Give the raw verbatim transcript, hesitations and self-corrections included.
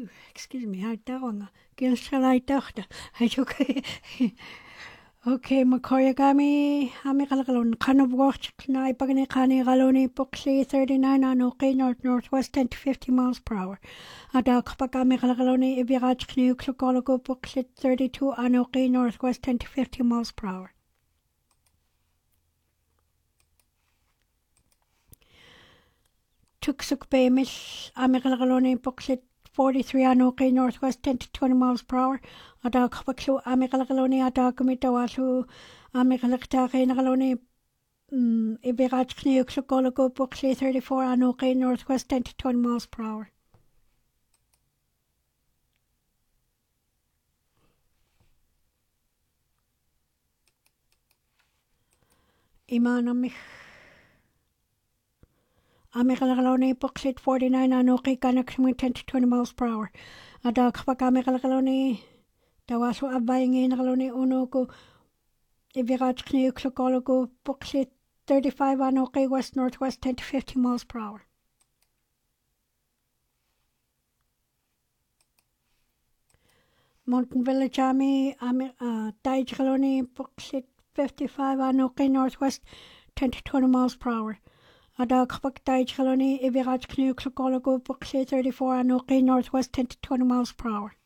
excuse me, I don't Gil shall I doctor. I okay. Okay, Makoyagami, Amikalon, Kan of Watch, Knai Bagani Kani, Galoni, Buxley, thirty-nine on okay, north northwest, ten to fifty miles per hour. Adak Bagami Galoni, Ibirach Knu, Klokologo, Buxley, thirty-two on okay, northwest, ten to fifty miles per hour. Tuksuk Bay, Miss Amikaloni, Buxley, forty-three on okay, northwest, ten to twenty miles per hour. Adag Baklu, Amikaloni, Adagamitawasu, Amikalakta, Nagaloni, Ibirachni, Klokologo, Buxley, thirty-four on okay, northwest, ten to twenty miles per hour. Iman Amich. Amikaloni, Buxley, forty-nine on okay, Ganakshmi, ten to twenty miles per hour. Adag Bakamikalakaloni, Dawasu Abaying Nagaloni, Unogo, Ibirachni, Klokologo, Buxley, thirty-five on okay, west northwest, ten to fifty miles per hour. Mountain Village Army, uh, Daijaloni, Buxley, fifty-five on okay, northwest, ten to twenty miles per hour. Adag Habak Daijaloni, Ibirachni, Klokologo, Buxley, thirty-four on okay, northwest, ten to twenty miles per hour.